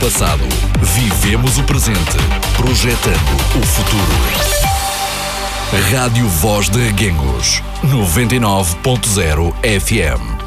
passado. Vivemos o presente. Projetando o futuro. Rádio Voz de Reguengos. 99.0 FM.